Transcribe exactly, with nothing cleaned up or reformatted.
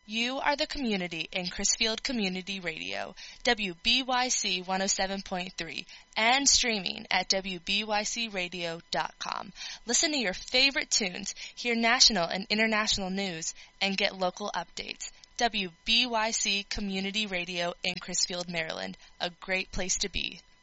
You are the community in Crisfield Community Radio, W B Y C one oh seven point three, and streaming at W B Y C radio dot com. Listen to your favorite tunes, hear national and international news, and get local updates. W B Y C Community Radio in Crisfield, Maryland, a great place to be.